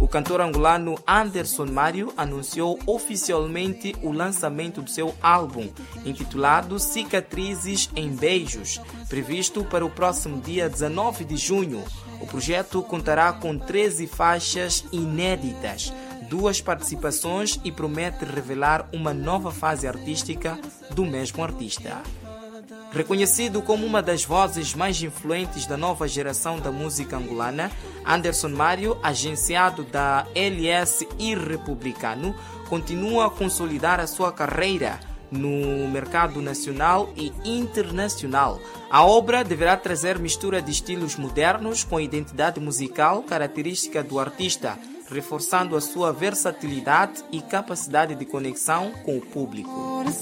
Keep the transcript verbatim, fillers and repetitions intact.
o cantor angolano Anderson Mário anunciou oficialmente o lançamento do seu álbum, intitulado Cicatrizes em Beijos, previsto para o próximo dia dezenove de junho. O projeto contará com treze faixas inéditas, duas participações e promete revelar uma nova fase artística do mesmo artista. Reconhecido como uma das vozes mais influentes da nova geração da música angolana, Anderson Mário, agenciado da L S e republicano, continua a consolidar a sua carreira no mercado nacional e internacional. A obra deverá trazer mistura de estilos modernos com a identidade musical característica do artista, reforçando a sua versatilidade e capacidade de conexão com o público.